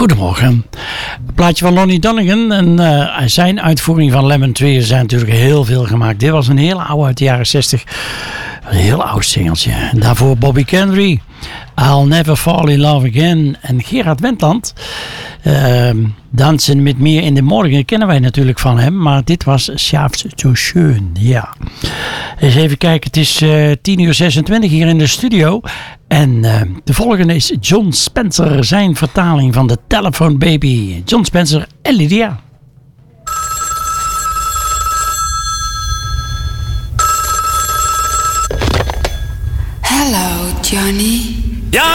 Goedemorgen. Een plaatje van Lonnie Donegan en zijn uitvoering van Lemon Tree. Er zijn natuurlijk heel veel gemaakt. Dit was een hele oude uit de jaren 60. Een heel oud singeltje. En daarvoor Bobby Kendry. I'll Never Fall in Love Again. En Gerard Wendland. Dansen met meer in de morgen kennen wij natuurlijk van hem. Maar dit was Schaft zo schön. Ja. Eens even kijken. Het is 10:26 hier in de studio. En de volgende is John Spencer. Zijn vertaling van de Telephone Baby. John Spencer en Lydia. Hello, Johnny.